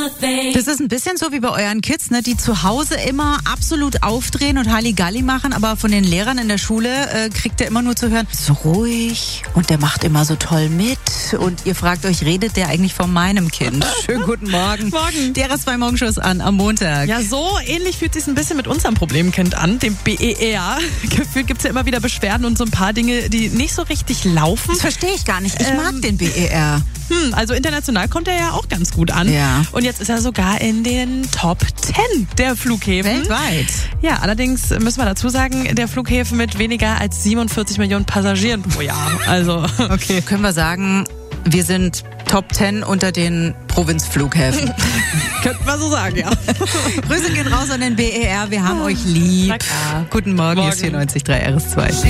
Das ist ein bisschen so wie bei euren Kids, ne, die zu Hause immer absolut aufdrehen und Halligalli machen, aber von den Lehrern in der Schule kriegt ihr immer nur zu hören, so ruhig und der macht immer so toll mit und ihr fragt euch, redet der eigentlich von meinem Kind? Schönen guten Morgen. Morgen. Der RS2 Morgenschuss an am Montag. Ja, so ähnlich fühlt es sich ein bisschen mit unserem Problemkind an, dem BER. Gefühlt gibt es ja immer wieder Beschwerden und so ein paar Dinge, die nicht so richtig laufen. Das verstehe ich gar nicht. Ich mag den BER. Also international kommt er ja auch ganz gut an. Ja. Und jetzt ist er sogar in den Top 10 der Flughäfen. Weltweit. Ja, allerdings müssen wir dazu sagen, der Flughäfen mit weniger als 47 Millionen Passagieren pro Jahr. Also Okay. Können wir sagen, wir sind Top 10 unter den Provinzflughäfen. könnte man so sagen, ja. Grüße gehen raus an den BER. Wir haben euch lieb. Na klar. Guten Morgen, hier ist Morgen. 94.3 RS2.